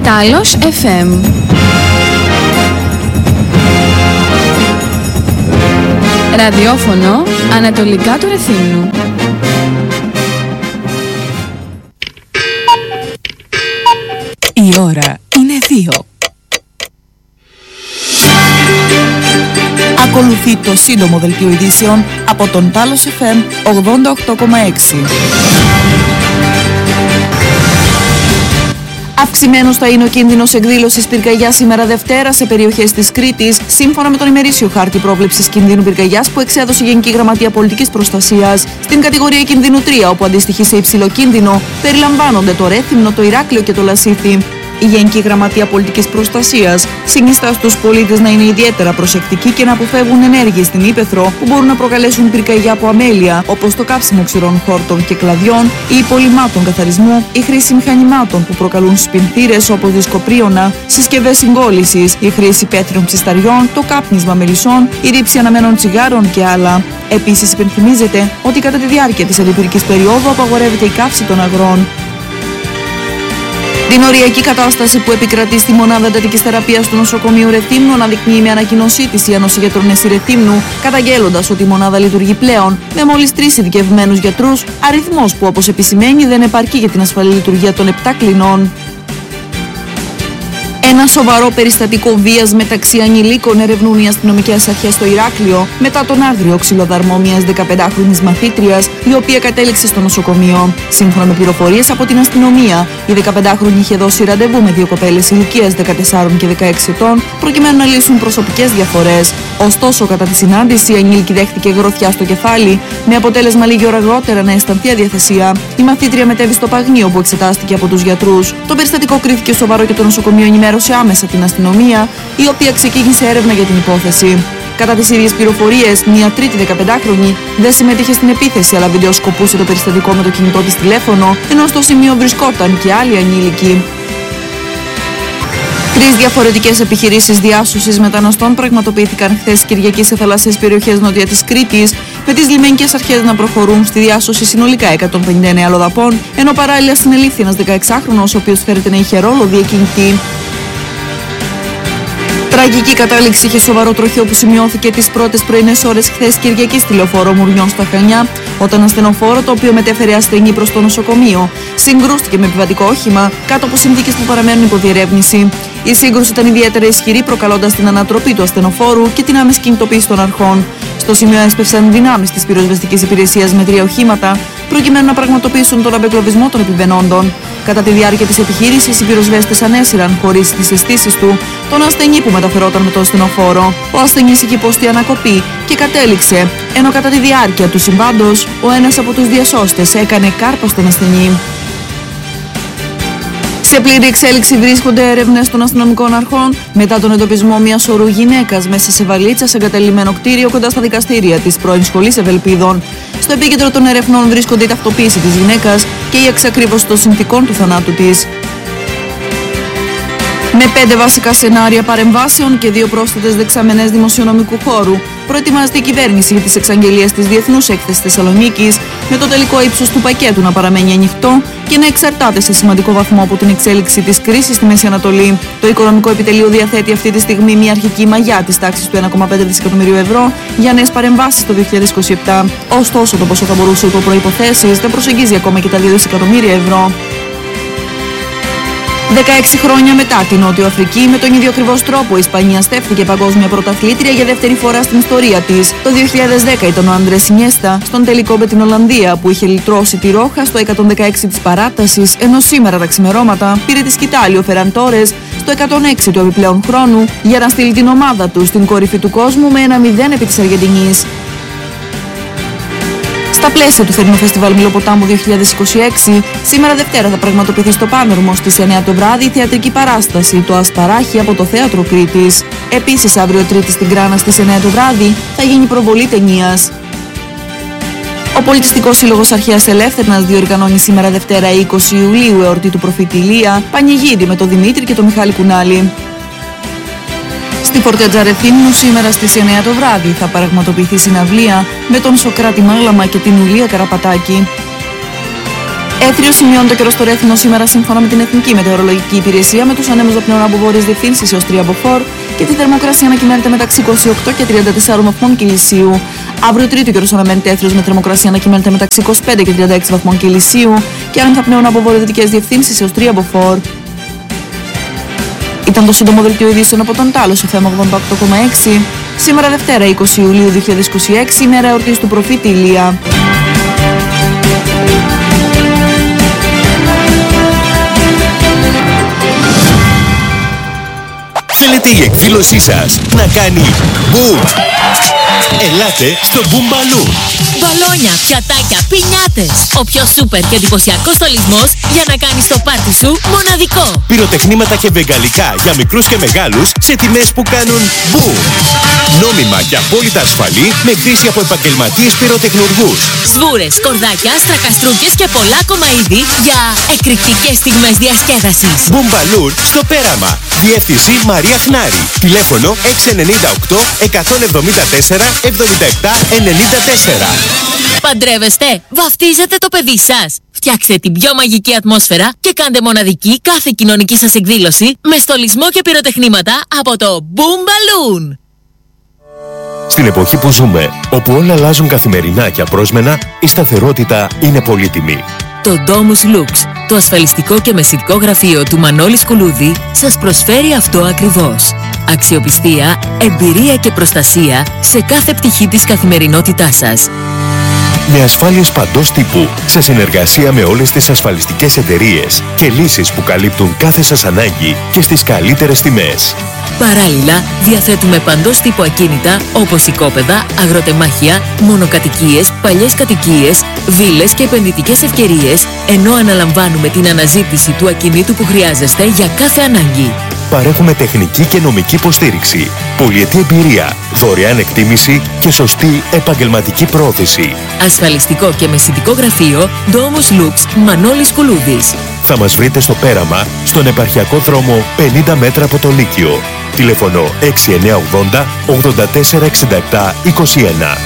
Τάλος FM. Ραδιόφωνο ανατολικά του Ρεθύμνου. Η ώρα είναι 2. Ακολουθεί το σύντομο δελτίο ειδήσεων από τον Τάλος FM 88,6. Αυξημένος θα είναι ο κίνδυνος εκδήλωσης πυρκαγιάς σήμερα Δευτέρα σε περιοχές της Κρήτης, σύμφωνα με τον ημερήσιο χάρτη πρόβλεψης κινδύνου πυρκαγιάς που εξέδωσε η Γενική Γραμματεία Πολιτικής Προστασίας. Στην κατηγορία κινδύνου 3, όπου αντιστοιχεί σε υψηλό κίνδυνο, περιλαμβάνονται το Ρέθυμνο, το Ηράκλειο και το Λασίθι. Η Γενική Γραμματεία Πολιτικής Προστασίας συνιστά στους πολίτες να είναι ιδιαίτερα προσεκτικοί και να αποφεύγουν ενέργειες στην ύπαιθρο που μπορούν να προκαλέσουν πυρκαγιά από αμέλεια, όπως το κάψιμο ξηρών χόρτων και κλαδιών, η υπολοιμάτων καθαρισμού, η χρήση μηχανημάτων που προκαλούν σπινθήρες όπως δισκοπρίωνα, συσκευές συγκόλλησης, η χρήση πέτριων ψισταριών, το κάπνισμα μελισσών, η ρήψη αναμένων τσιγάρων και άλλα. Επίσης, υπενθυμίζεται ότι κατά τη διάρκεια της αντιπυρικής περίοδου απαγορεύεται η καύση των αγρών. Την οριακή κατάσταση που επικρατεί στη μονάδα εντατικής θεραπείας του νοσοκομείου Ρεθύμνου αναδεικνύει με ανακοίνωσή της η Ένωση Γιατρών ΕΣΥ Ρεθύμνου, καταγγέλλοντας ότι η μονάδα λειτουργεί πλέον με μόλις 3 ειδικευμένους γιατρούς, αριθμός που όπως επισημαίνει δεν επαρκεί για την ασφαλή λειτουργία των 7 κλινών. Ένα σοβαρό περιστατικό βίας μεταξύ ανηλίκων ερευνούν οι αστυνομικές αρχές στο Ηράκλειο μετά τον άγριο ξυλοδαρμό μιας 15χρονης μαθήτριας, η οποία κατέληξε στο νοσοκομείο. Σύμφωνα με πληροφορίες από την αστυνομία, η 15χρονη είχε δώσει ραντεβού με 2 κοπέλες ηλικίας 14 και 16 ετών, προκειμένου να λύσουν προσωπικές διαφορές. Ωστόσο, κατά τη συνάντηση, η ανήλικη δέχτηκε γροθιά στο κεφάλι, με αποτέλεσμα λίγη ώρα αργότερα να αισθανθεί αδιαθεσία. Η μαθήτρια μετέβη στο Παγνίο, που εξετάστηκε από τους γιατρούς. Το περιστατικό κρίθηκε σοβαρό και το νοσοκομείο ενημέρωσε άμεσα την αστυνομία, η οποία ξεκίνησε έρευνα για την υπόθεση. Κατά τις ίδιες πληροφορίες, μια τρίτη 15χρονη δεν συμμετείχε στην επίθεση, αλλά βιντεοσκοπούσε το περιστατικό με το κινητό της τηλέφωνο, ενώ στο σημείο βρισκόταν και άλλοι ανήλικοι. 3 διαφορετικές επιχειρήσεις διάσωσης μεταναστών πραγματοποιήθηκαν χθες Κυριακή σε θαλασσίες περιοχές νότια της Κρήτης, με τις λιμενικές αρχές να προχωρούν στη διάσωση συνολικά 159 αλλοδαπών, ενώ παράλληλα συνελήφθη ένας 16χρονος, ο οποίος φέρεται να είχε ρόλο διακινητή. Τραγική κατάληξη είχε σοβαρό τροχαίο που σημειώθηκε τις πρώτες πρωινές ώρες χθες Κυριακή στη λεωφόρο Μουριών στα Χανιά, όταν ασθενοφόρο, το οποίο μετέφερε ασθενή προς το νοσοκομείο, συγκρούστηκε με επιβατικό όχημα κάτω από συνθήκες που παραμένουν υπό διερεύνηση. Η σύγκρουση ήταν ιδιαίτερα ισχυρή, προκαλώντας την ανατροπή του ασθενοφόρου και την άμεση κινητοποίηση των αρχών. Στο σημείο έσπευσαν δυνάμεις της πυροσβεστικής υπηρεσίας με 3 οχήματα, προκειμένου να πραγματοποιήσουν τον απεγκλωβισμό των επιβαινόντων. Κατά τη διάρκεια της επιχείρησης, οι πυροσβέστες ανέσυραν, χωρίς τις αισθήσεις του, τον ασθενή που μεταφερόταν με το ασθενοφόρο. Ο ασθενής είχε υποστεί ανακοπή και κατέληξε, ενώ κατά τη διάρκεια του συμβάντος, ο ένας από τους διασώστες έκανε κάρπα στον ασθενή. Σε πλήρη εξέλιξη βρίσκονται έρευνες των αστυνομικών αρχών μετά τον εντοπισμό μιας σωρού γυναίκας μέσα σε βαλίτσα σε εγκαταλειμμένο κτίριο κοντά στα δικαστήρια της πρώην σχολής Ευελπίδων. Στο επίκεντρο των ερευνών βρίσκονται η ταυτοποίηση της γυναίκας και η εξακρίβωση των συνθηκών του θανάτου της. Με 5 βασικά σενάρια παρεμβάσεων και 2 πρόσθετες δεξαμενές δημοσιονομικού χώρου, προετοιμάζεται η κυβέρνηση για τις εξαγγελίες της Διεθνούς Έκθεσης Θεσσαλονίκης, με το τελικό ύψος του πακέτου να παραμένει ανοιχτό και να εξαρτάται σε σημαντικό βαθμό από την εξέλιξη της κρίσης στη Μέση Ανατολή. Το Οικονομικό Επιτελείο διαθέτει αυτή τη στιγμή μια αρχική μαγιά της τάξης του 1,5 δισεκατομμυρίου ευρώ για νέες παρεμβάσεις το 2027. Ωστόσο, το ποσό θα μπορούσε υπό προϋποθέσεις να προσεγγίζει ακόμα και τα 2 δισεκατομμύρια ευρώ. 16 χρόνια μετά την Νότιο Αφρική, με τον ίδιο ακριβώς τρόπο η Ισπανία στέφθηκε παγκόσμια πρωταθλήτρια για δεύτερη φορά στην ιστορία της. Το 2010 ήταν ο Ανδρές Ινιέστα στον τελικό με την Ολλανδία, που είχε λυτρώσει τη Ρόχα στο 116 της παράτασης, ενώ σήμερα τα ξημερώματα πήρε τη σκητάλη ο Φεραν Τόρες στο 106 του επιπλέον χρόνου για να στείλει την ομάδα του στην κορυφή του κόσμου με 1-0 επί της Αργεντινής. Στα πλαίσια του θερινού φεστιβάλ Μιλοποτάμου 2026, σήμερα Δευτέρα θα πραγματοποιηθεί στο Πάνερμο στις 9 το βράδυ η θεατρική παράσταση «Το Ασπαράχι» από το Θέατρο Κρήτης. Επίσης, αύριο Τρίτη στην Κράνα στις 9 το βράδυ θα γίνει προβολή ταινίας. Ο Πολιτιστικός Σύλλογος Αρχαίας Ελεύθερνας διοργανώνει σήμερα Δευτέρα 20 Ιουλίου εορτή του προφήτη Ηλία, πανηγύρι με τον Δημήτρη και τον Μιχάλη Κουνάλη. Στη Φορτέτζα Ρεθύμνου σήμερα στις 9 το βράδυ θα πραγματοποιηθεί συναυλία με τον Σοκράτη Μάλαμα και την Ουλία Καραπατάκη. Έθριο σημειώνει το καιρό στο Ρέθυμνο σήμερα σύμφωνα με την Εθνική Μετεωρολογική Υπηρεσία, με τους ανέμους δαπνέων από βόρειες διευθύνσεις έως 3 από 4 και τη θερμοκρασία να κυμαίνεται μεταξύ 28 και 34 βαθμών Κελσίου. Αύριο Τρίτη ο καιρός αναμένεται έθριος με θερμοκρασία να κυμαίνεται μεταξύ 25 και 36 βαθμών Κελσίου και άνεμοι δαπνέων από βορειοδυτικές διευθύνσεις έως 3 από 4. Ήταν το σύντομο δελτίο ειδήσεων από τον Τάλο σε θέμα 88,6. Σήμερα Δευτέρα 20 Ιουλίου 2026, ημέρα εορτής του προφήτη Ηλία. Θέλετε η εκδήλωσή σας να κάνει boom? Ελάτε στο Boom Balloon. Μπαλόνια, πιατάκια, πινιάτες. Ο πιο σούπερ και εντυπωσιακός στολισμός για να κάνεις το πάρτι σου μοναδικό. Πυροτεχνήματα και βεγγαλικά για μικρούς και μεγάλους σε τιμές που κάνουν boom. Νόμιμα και απόλυτα ασφαλή με χρήση από επαγγελματίες πυροτεχνουργούς. Σβούρες, κορδάκια, στρακαστρούκες και πολλά ακόμα είδη για εκρηκτικές στιγμές διασκέδασης. Boom Balloon στο Πέραμα. Διεύθυνση Μαρία Χνάρη. Τηλέφωνο 698 174 77 94. Παντρεύεστε, βαφτίζετε το παιδί σας. Φτιάξτε την πιο μαγική ατμόσφαιρα και κάντε μοναδική κάθε κοινωνική σας εκδήλωση με στολισμό και πυροτεχνήματα από το Boom Balloon. Στην εποχή που ζούμε, όπου όλα αλλάζουν καθημερινά και απρόσμενα, η σταθερότητα είναι πολύτιμη. Το Domus Lux, το ασφαλιστικό και μεσητικό γραφείο του Μανώλη Σκουλούδη, σας προσφέρει αυτό ακριβώς. Αξιοπιστία, εμπειρία και προστασία σε κάθε πτυχή της καθημερινότητάς σας. Με ασφάλειες παντός τύπου, σε συνεργασία με όλες τις ασφαλιστικές εταιρείες και λύσεις που καλύπτουν κάθε σας ανάγκη και στις καλύτερες τιμές. Παράλληλα, διαθέτουμε παντός τύπου ακίνητα όπως οικόπεδα, αγροτεμάχια, μονοκατοικίες, παλιές κατοικίες, βίλες και επενδυτικές ευκαιρίες, ενώ αναλαμβάνουμε την αναζήτηση του ακινήτου που χρειάζεστε για κάθε ανάγκη. Παρέχουμε τεχνική και νομική υποστήριξη, πολυετή εμπειρία, δωρεάν εκτίμηση και σωστή επαγγελματική πρόθεση. Ασφαλιστικό και μεσητικό γραφείο Domus Lux Μανώλης Κουλούδης. Θα μας βρείτε στο Πέραμα, στον επαρχιακό δρόμο 50 μέτρα από το Λύκειο. Τηλέφωνο 6980 84 67 21.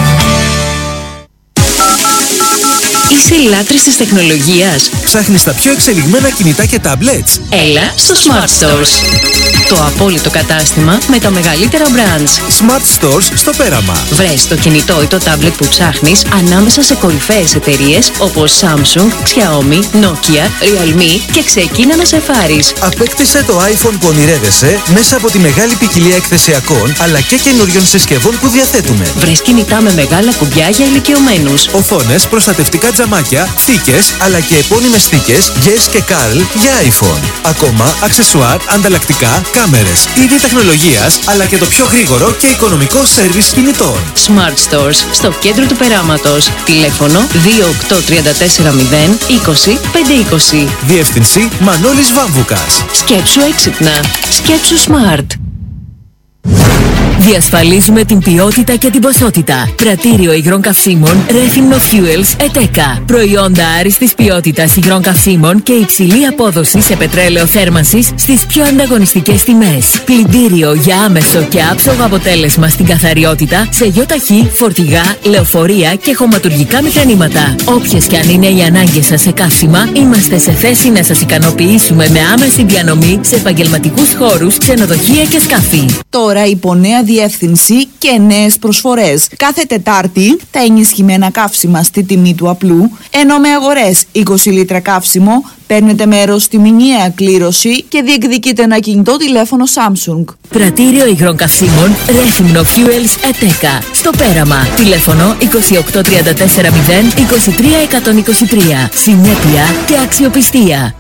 Είσαι λάτρης της τεχνολογίας? Ψάχνεις τα πιο εξελιγμένα κινητά και tablets? Έλα στο Smart Stores. Το απόλυτο κατάστημα με τα μεγαλύτερα brands. Smart Stores στο Πέραμα. Βρες το κινητό ή το tablet που ψάχνεις ανάμεσα σε κορυφαίες εταιρείες όπως Samsung, Xiaomi, Nokia, Realme και ξεκίνα να σεφάρεις. Απέκτησε το iPhone που ονειρεύεσαι μέσα από τη μεγάλη ποικιλία εκθεσιακών αλλά και καινούριων συσκευών που διαθέτουμε. Βρες κινητά με μεγάλα κουμπιά για ηλικιωμένους. Οθόνες, προστατευτικά τζαμάκια, θήκες αλλά και επώνυμες θήκες Yes και Carl για iPhone. Ακόμα αξεσουάρ, ανταλλακτικά, κάμερες, είδη τεχνολογίας αλλά και το πιο γρήγορο και οικονομικό σέρβις κινητών. Smart Stores στο κέντρο του Περάματος. Τηλέφωνο 28340 20 520. Διεύθυνση Μανώλης Βάμβουκας. Σκέψου έξυπνα. Σκέψου smart. Διασφαλίζουμε την ποιότητα και την ποσότητα. Πρατήριο υγρών καυσίμων Ρέθυμνο Fuels ΕΤΕΚΑ. Προϊόντα άριστης ποιότητας υγρών καυσίμων και υψηλή απόδοση σε πετρέλαιο θέρμανσης στις πιο ανταγωνιστικές τιμές. Πλυντήριο για άμεσο και άψογο αποτέλεσμα στην καθαριότητα σε γιοταχή, φορτηγά, λεωφορεία και χωματουργικά μηχανήματα. Όποιες και αν είναι οι ανάγκες σας σε καύσιμα, είμαστε σε θέση να σας ικανοποιήσουμε με άμεση διανομή σε επαγγελματικούς χώρους, ξενοδοχεία και σκάφη. Τώρα υπό νέα διεύθυνση και νέες προσφορές. Κάθε Τετάρτη τα ενισχυμένα καύσιμα στη τιμή του απλού, ενώ με αγορές 20 λίτρα καύσιμο παίρνετε μέρος στη μηνιαία κλήρωση και διεκδικείτε ένα κινητό τηλέφωνο Samsung. Πρατήριο υγρών καυσίμων Ρέθυμνο Fuels ΕΤΕΚΑ. Στο Πέραμα. Τηλέφωνο 28340 23123. Συνέπεια και αξιοπιστία.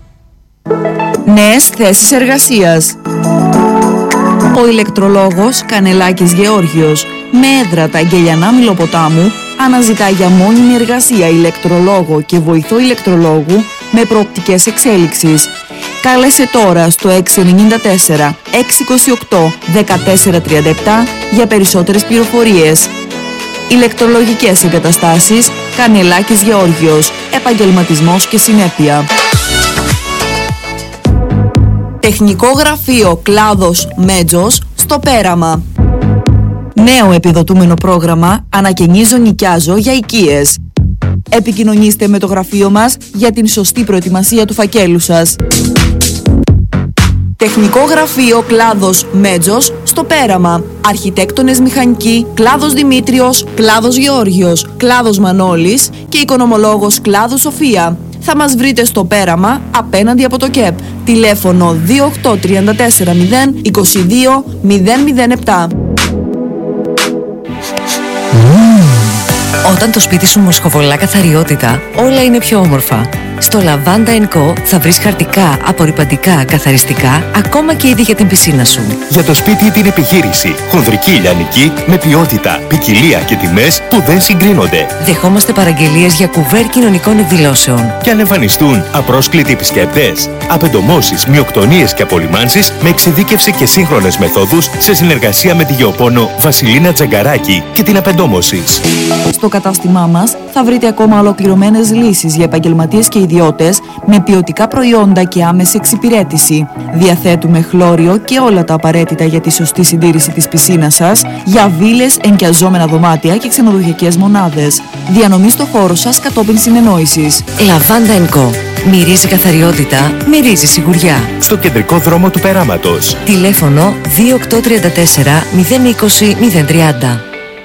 Νέες θέσεις εργασίας. Ο ηλεκτρολόγος Κανελάκης Γεώργιος, με έδρα τα Αγγελιανά Μυλοποτάμου, αναζητά για μόνιμη εργασία ηλεκτρολόγο και βοηθό ηλεκτρολόγου με προοπτικές εξέλιξης. Κάλεσε τώρα στο 694 628 1437 για περισσότερες πληροφορίες. Ηλεκτρολογικές εγκαταστάσεις Κανελάκης Γεώργιος, επαγγελματισμός και συνέπεια. Τεχνικό γραφείο κλάδος Μέτζος στο Πέραμα. Νέο επιδοτούμενο πρόγραμμα Ανακαινίζω νοικιάζω για οικίες. Επικοινωνήστε με το γραφείο μας για την σωστή προετοιμασία του φακέλου σας. Τεχνικό γραφείο κλάδος Μέτζος στο Πέραμα. Αρχιτέκτονες μηχανικοί κλάδος Δημήτριος, κλάδος Γεώργιος, κλάδος Μανώλης και οικονομολόγος κλάδος Σοφία. Θα μας βρείτε στο Πέραμα απέναντι από το ΚΕΠ. Τηλέφωνο 28 34 0 22 007. Όταν το σπίτι σου μοσχοβολά καθαριότητα, όλα είναι πιο όμορφα. Στο Lavanda & Co θα βρεις χαρτικά, απορρυπαντικά, καθαριστικά, ακόμα και ήδη για την πισίνα σου. Για το σπίτι ή την επιχείρηση, χονδρική ηλιανική με ποιότητα, ποικιλία και τιμές που δεν συγκρίνονται. Δεχόμαστε παραγγελίες για κουβέρ κοινωνικών εκδηλώσεων. Και αν εμφανιστούν απρόσκλητοι επισκέπτες, απεντομώσεις, μειοκτονίες και απολυμάνσεις με εξειδίκευση και σύγχρονες μεθόδους σε συνεργασία με τη γεωπόνο Βασιλίνα Τσαγκαράκη και την απεντόμωσης. Στο κατάστημά μας θα βρείτε ακόμα ολοκληρωμένες λύσεις για επαγγελματίες και ιδιώτες με ποιοτικά προϊόντα και άμεση εξυπηρέτηση. Διαθέτουμε χλώριο και όλα τα απαραίτητα για τη σωστή συντήρηση της πισίνας σας, για βίλες, ενοικιαζόμενα δωμάτια και ξενοδοχειακές μονάδες. Διανομή στο χώρο σας κατόπιν συνεννόησης. Lavanda & Co. Μυρίζει καθαριότητα, μυρίζει σιγουριά. Στο κεντρικό δρόμο του Περάματος. Τηλέφωνο 2834 020 030.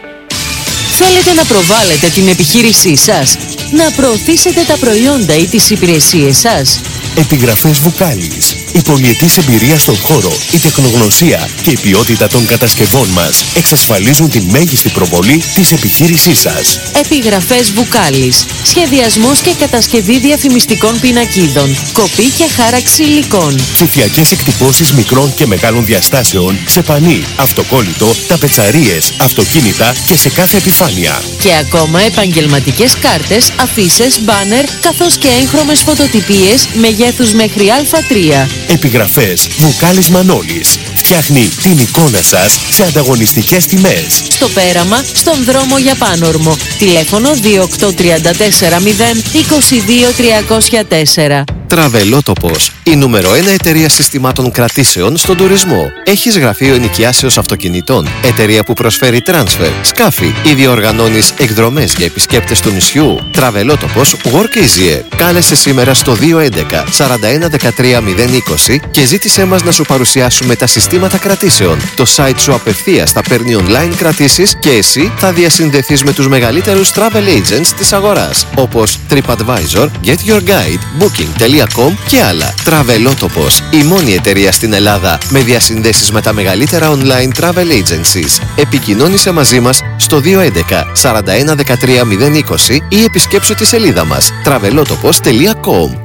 Θέλετε να προβάλλετε την επιχείρησή σας, να προωθήσετε τα προϊόντα ή τις υπηρεσίες σας? Επιγραφές Βουκάλης. Η πολυετής εμπειρία στον χώρο, η τεχνογνωσία και η ποιότητα των κατασκευών μας εξασφαλίζουν τη μέγιστη προβολή της επιχείρησής σας. Επιγραφές Βουκάλης. Σχεδιασμός και κατασκευή διαφημιστικών πινακίδων. Κοπή και χάραξη υλικών. Ψηφιακές εκτυπώσεις μικρών και μεγάλων διαστάσεων σε πανί, αυτοκόλλητο, ταπετσαρίες, αυτοκίνητα και σε κάθε επιφάνεια. Και ακόμα επαγγελματικές κάρτες, αφίσες, μπάνερ, καθώς και έγχρωμες φωτοτυπίες μεγέθους μέχρι Α3. Επιγραφές Βουκάλης Μανώλης. Φτιάχνει την εικόνα σας σε ανταγωνιστικές τιμές. Στο Πέραμα, στον δρόμο για Πάνορμο. Τηλέφωνο 2834 0 22 304. Τραβελότοπος, η νούμερο 1 εταιρεία συστημάτων κρατήσεων στον τουρισμό. Έχεις γραφείο ενοικιάσεως αυτοκινητών, εταιρεία που προσφέρει τράνσφερ, σκάφη ή διοργανώνεις εκδρομές για επισκέπτες του νησιού. Τραβελότοπος Work Easier. Κάλεσε σήμερα στο 211 41 13 020 και ζήτησέ μας να σου παρουσιάσουμε τα συστήματα κρατήσεων. Το site σου απευθείας θα παίρνει online κρατήσεις και εσύ θα διασυνδεθείς με τους μεγαλύτερους travel agents της αγοράς, όπως TripAdvisor, Get Your Guide, Booking.com και άλλα. Τραβελότοπος, η μόνη εταιρεία στην Ελλάδα με διασυνδέσεις με τα μεγαλύτερα online travel agencies. Επικοινώνησε μαζί μας στο 211 41 13 020 ή επισκέψου τη σελίδα μας travelotopos.com.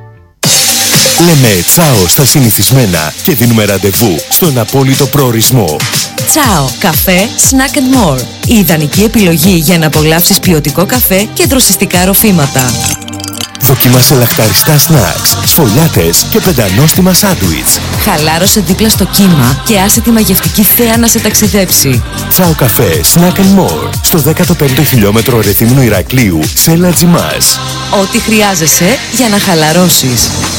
Λέμε τσάο στα συνηθισμένα και δίνουμε ραντεβού στον απόλυτο προορισμό. Τσάο, καφέ, snack and more. Η ιδανική επιλογή για να απολαύσεις ποιοτικό καφέ και δροσιστικά ροφήματα. Δοκίμασε λαχταριστά σνακς, σφολιάτες και πεντανόστιμα σάντουιτς. Χαλάρωσε δίπλα στο κύμα και άσε τη μαγευτική θέα να σε ταξιδέψει. Τσάο καφέ, snack and more. Στο 15ο χιλιόμετρο Ρεθύμνου Ηρακλείου, σε Λατζιμάς. Ό,τι χρειάζεσαι για να χαλαρώσεις.